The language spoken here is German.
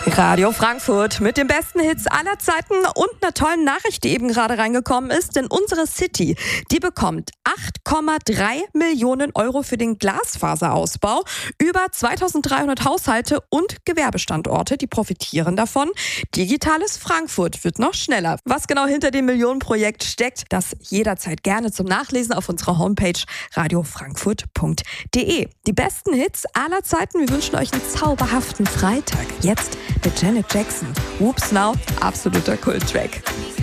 Radio Frankfurt mit den besten Hits aller Zeiten und einer tollen Nachricht, die eben gerade reingekommen ist. Denn unsere City, die bekommt 8,3 Millionen Euro für den Glasfaserausbau. Über 2300 Haushalte und Gewerbestandorte, die profitieren davon. Digitales Frankfurt wird noch schneller. Was genau hinter dem Millionenprojekt steckt, das jederzeit gerne zum Nachlesen auf unserer Homepage radiofrankfurt.de. Die besten Hits aller Zeiten. Wir wünschen euch einen zauberhaften Freitag. Jetzt mit Janet Jackson. Whoops Now, absoluter Kult-Track.